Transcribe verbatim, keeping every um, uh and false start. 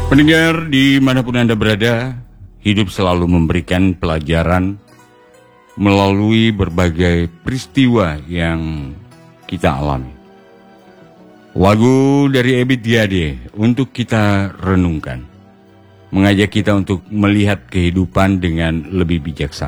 Pendengar dimanapun Anda berada, hidup selalu memberikan pelajaran melalui berbagai peristiwa yang kita alami. Lagu dari Ebit G Ade untuk kita renungkan, mengajak kita untuk melihat kehidupan dengan lebih bijaksana.